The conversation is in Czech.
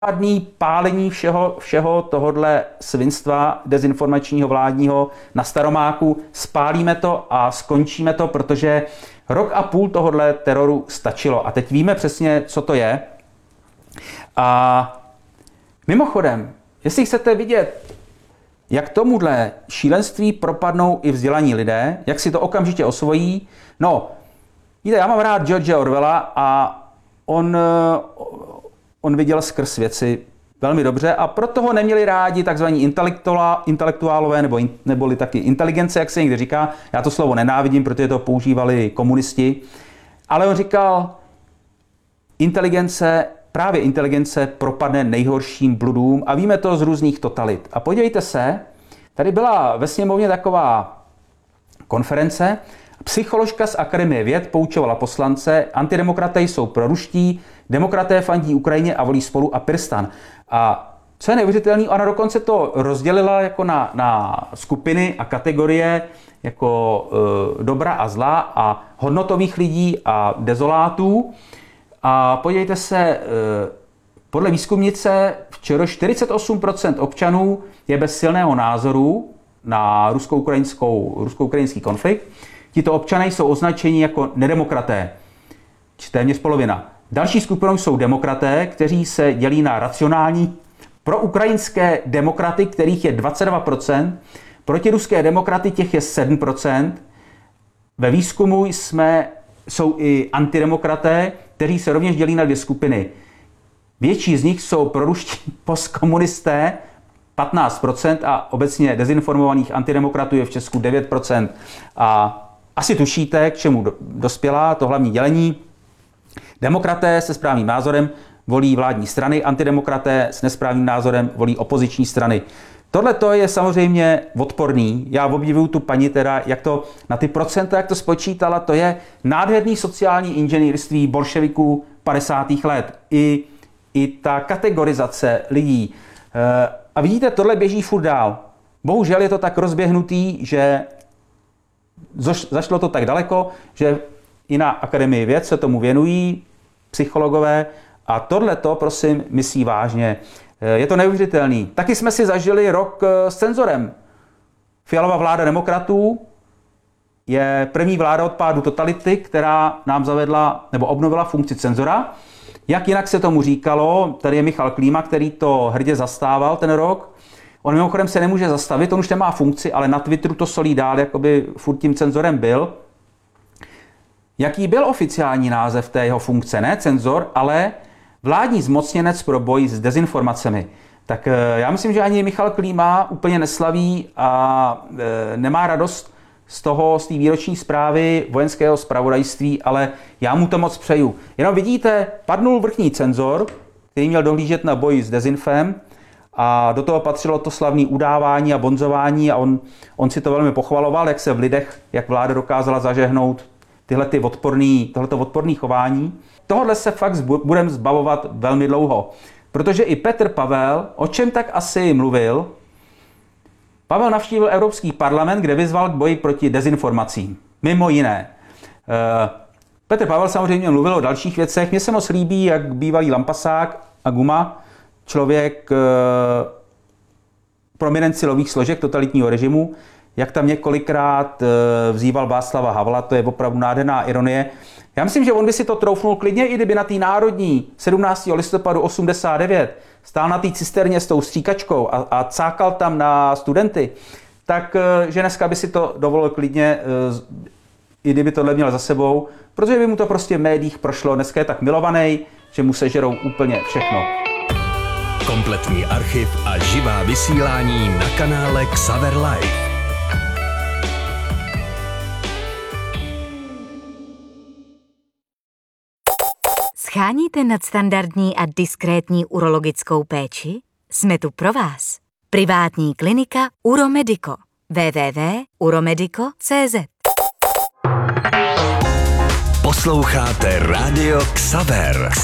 pálení všeho tohodle svinstva dezinformačního vládního na Staromáku, spálíme to a skončíme to, protože 1,5 roku tohodle teroru stačilo. A teď víme přesně, co to je. A mimochodem, jestli chcete vidět, jak tomuhle šílenství propadnou i vzdělaní lidé, jak si to okamžitě osvojí, no, víte, já mám rád George Orwella a on viděl skrz věci velmi dobře a proto ho neměli rádi takzvaní intelektuálové neboli taky inteligence, jak se někdy říká. Já to slovo nenávidím, protože to používali komunisti. Ale on říkal, právě inteligence propadne nejhorším bludům a víme to z různých totalit. A podívejte se, tady byla ve sněmovně taková konference, psycholožka z Akademie věd poučovala poslance, antidemokraté jsou proruští, demokraté fandí Ukrajině a volí Spolu a PirSTAN. A co je neuvěřitelné, ona dokonce to rozdělila jako na skupiny a kategorie jako dobra a zla a hodnotových lidí a dezolátů. A podívejte se, podle výzkumnice včera 48% občanů je bez silného názoru na rusko-ukrajinský konflikt. Tito občané jsou označeni jako nedemokraté, téměř polovina. Další skupinou jsou demokraté, kteří se dělí na racionální proukrajinské demokraty, kterých je 22%, protiruské demokraty, těch je 7%. Ve výzkumu jsou i antidemokraté, kteří se rovněž dělí na 2 skupiny. Větší z nich jsou proruští postkomunisté, 15%, a obecně dezinformovaných antidemokratů je v Česku 9%. A asi tušíte, k čemu dospěla to hlavní dělení. Demokraté se správným názorem volí vládní strany, antidemokraté s nesprávným názorem volí opoziční strany. Tohle to je samozřejmě odporný. Já obdivuju tu paní teda, jak to na ty procenta, jak to spočítala, to je nádherný sociální inženýrství bolševiků 50. let. I ta kategorizace lidí. A vidíte, tohle běží furt dál. Bohužel je to tak rozběhnutý, že zašlo to tak daleko, že i na Akademii věd se tomu věnují psychologové a tohleto, prosím, myslí vážně. Je to neuvěřitelný. Taky jsme si zažili rok s cenzorem. Fialova vláda demokratů je první vláda od pádu totality, která nám zavedla nebo obnovila funkci cenzora. Jak jinak se tomu říkalo, tady je Michal Klíma, který to hrdě zastával ten rok. On mimochodem se nemůže zastavit, on už nemá funkci, ale na Twitteru to solí dál, jakoby furt tím cenzorem byl. Jaký byl oficiální název té jeho funkce? Ne cenzor, ale vládní zmocněnec pro boj s dezinformacemi. Tak já myslím, že ani Michal Klíma úplně neslaví a nemá radost z té výroční zprávy vojenského zpravodajství, ale já mu to moc přeju. Jenom vidíte, padnul vrchní cenzor, který měl dohlížet na boj s dezinfem a do toho patřilo to slavné udávání a bonzování a on si to velmi pochvaloval, jak se v lidech, jak vláda dokázala zažehnout tohleto odporné chování. Tohle se fakt budeme zbavovat velmi dlouho. Protože i Petr Pavel, o čem tak asi mluvil, Pavel navštívil Evropský parlament, kde vyzval k boji proti dezinformacím. Mimo jiné. Petr Pavel samozřejmě mluvil o dalších věcech. Mně se moc líbí, jak bývalý lampasák a guma, člověk prominent silových složek totalitního režimu, jak tam několikrát vzýval Václava Havla, to je opravdu nádherná ironie. Já myslím, že on by si to troufnul klidně, i kdyby na té národní 17. listopadu 89 stál na té cisterně s tou stříkačkou a cákal tam na studenty, tak že dneska by si to dovolil klidně, i kdyby tohle měl za sebou, protože by mu to prostě v médiích prošlo. Dneska je tak milovaný, že mu sežerou úplně všechno. Kompletní archiv a živá vysílání na kanále Xaver Live. Sháníte nadstandardní a diskrétní urologickou péči? Jsme tu pro vás. Privátní klinika Uromedico. www.uromedico.cz. Posloucháte Rádio Xaver.